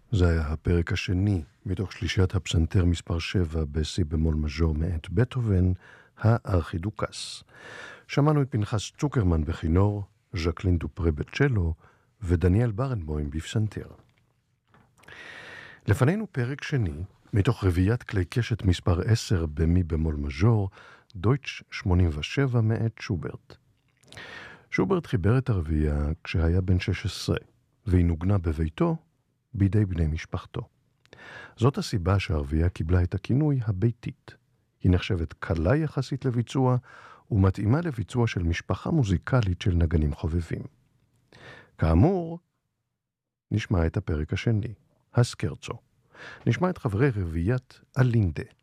זה היה הפרק השני מתוך שלישיית הפסנתר מספר 7 בסי במול מז'ור מאת בטהובן, הארכידוקס. שמענו את פנחס צוקרמן בכינור, ז'קלין דופרה בצ'לו ודניאל ברנבוים בפסנתר. לפנינו פרק שני מתוך רביעיית כלי קשת מספר 10 במי במול מז'ור, דויטש 87 מאת שוברט. שוברט חיבר את הרביעייה כשהיה בן 16, והיא נוגנה בביתו בידי בני משפחתו. זאת הסיבה שהרביעייה קיבלה את הכינוי הביתית. היא נחשבת קלה יחסית לביצוע, ומתאימה לביצוע של משפחה מוזיקלית של נגנים חובבים. כאמור, נשמע את הפרק השני, הסקרצו. נשמע את חברי רביעיית אלינדה.